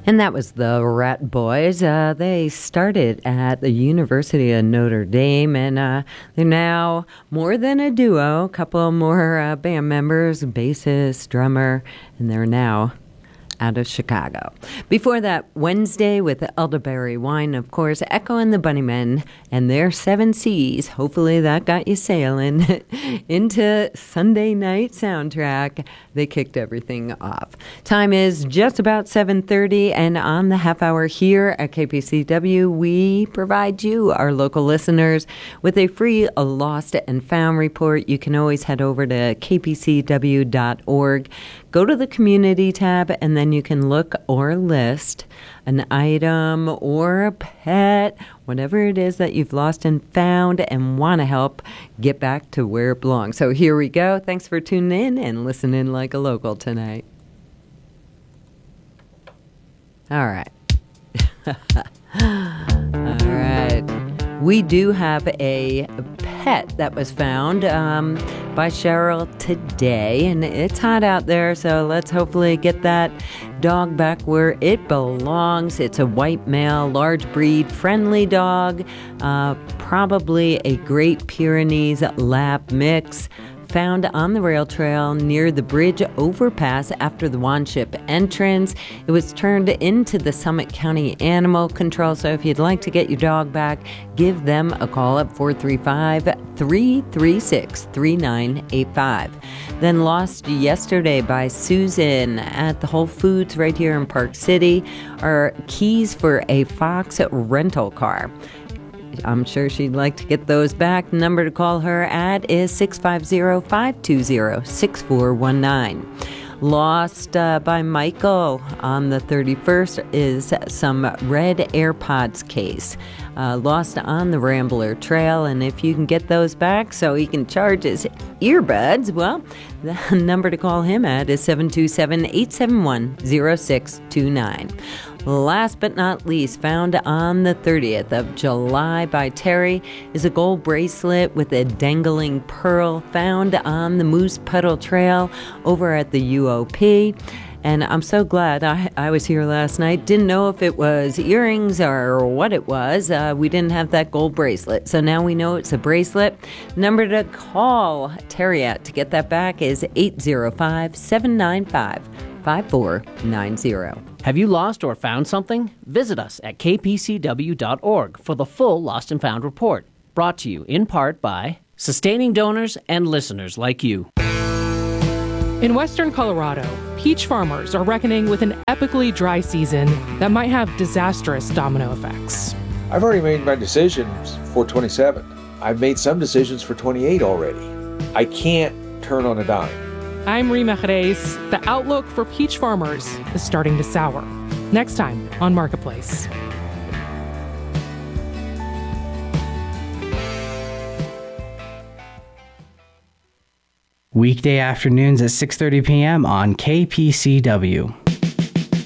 And that was the Rat Boys. They started at the University of Notre Dame, and they're now more than a duo. A couple more band members, bassist, drummer, and they're now out of Chicago. Before that, Wednesday with Elderberry Wine, of course, Echo and the Bunnymen and their Seven Seas. Hopefully that got you sailing into Sunday night soundtrack. They kicked everything off. Time is just about 7:30, and on the half hour here at KPCW, we provide you, our local listeners, with a free Lost and Found report. You can always head over to kpcw.org, go to the community tab, and then you can look or list an item or a pet, whatever it is that you've lost and found and want to help get back to where it belongs. So here we go. Thanks for tuning in and listening like a local tonight. All right. All right. We do have a pet that was found by Cheryl today, and it's hot out there, so let's hopefully get that dog back where it belongs. It's a white male, large breed, friendly dog, probably a Great Pyrenees Lab mix, found on the rail trail near the bridge overpass after the Wanship entrance. It was turned into the Summit County Animal Control, so if you'd like to get your dog back, give them a call at 435-336-3985. Then lost yesterday by Susan at the Whole Foods right here in Park City are keys for a Fox rental car. I'm sure she'd like to get those back. The number to call her at is 650-520-6419. Lost by Michael on the 31st is some red AirPods case. Lost on the Rambler Trail, and if you can get those back so he can charge his earbuds, well, the number to call him at is 727-871-0629. Last but not least, found on the 30th of July by Terry is a gold bracelet with a dangling pearl found on the Moose Puddle Trail over at the UOP. And I'm so glad I was here last night. Didn't know if it was earrings or what it was. We didn't have that gold bracelet. So now we know it's a bracelet. Number to call Terry at to get that back is 805-795-5490. Have you lost or found something? Visit us at kpcw.org for the full Lost and Found report, brought to you in part by sustaining donors and listeners like you. In western Colorado, peach farmers are reckoning with an epically dry season that might have disastrous domino effects. I've already made my decisions for 27. I've made some decisions for 28 already. I can't turn on a dime. I'm Rima Jerez. The outlook for peach farmers is starting to sour. Next time on Marketplace. Weekday afternoons at 6:30 p.m. on KPCW.